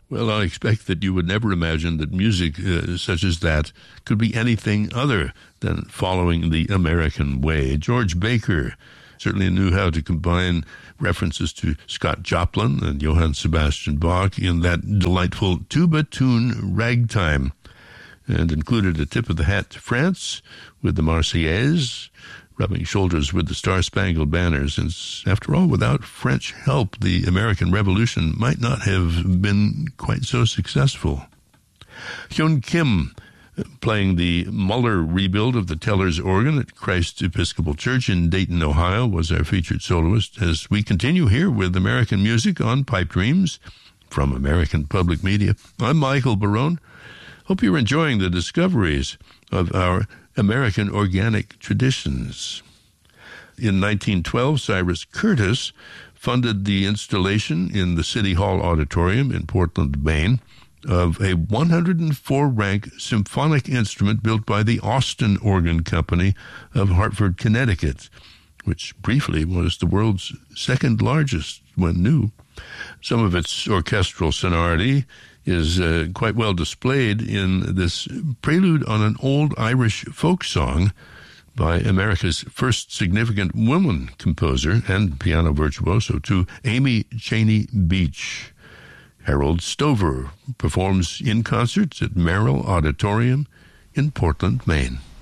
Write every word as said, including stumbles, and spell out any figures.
Well, I expect that you would never imagine that music uh, such as that could be anything other than following the American way. George Baker certainly knew how to combine references to Scott Joplin and Johann Sebastian Bach in that delightful tuba tune Ragtime, and included a tip of the hat to France with the Marseillaise, rubbing shoulders with the Star-Spangled Banner, since, after all, without French help, the American Revolution might not have been quite so successful. Hyun Kim, playing the Muller rebuild of the Tellers organ at Christ Episcopal Church in Dayton, Ohio, was our featured soloist, as we continue here with American music on Pipe Dreams from American Public Media. I'm Michael Barone. Hope you're enjoying the discoveries of our American organic traditions. In nineteen twelve, Cyrus Curtis funded the installation in the City Hall Auditorium in Portland, Maine, of a one hundred four rank symphonic instrument built by the Austin Organ Company of Hartford, Connecticut, which briefly was the world's second largest when new. Some of its orchestral sonority is uh, quite well displayed in this prelude on an old Irish folk song by America's first significant woman composer and piano virtuoso, to Amy Cheney Beach. Harold Stover performs in concert at Merrill Auditorium in Portland, Maine.